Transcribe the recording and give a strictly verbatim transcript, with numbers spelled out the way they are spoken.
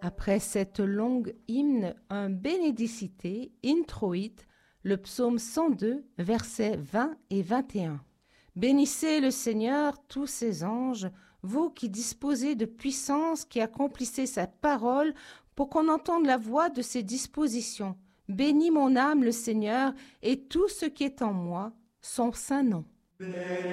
Après cette longue hymne, un Benedicite introit le psaume cent deux, versets vingt et vingt et un. Bénissez le Seigneur, tous ses anges, vous qui disposez de puissance, qui accomplissez sa parole pour qu'on entende la voix de ses dispositions. Bénis mon âme le Seigneur et tout ce qui est en moi, son saint nom.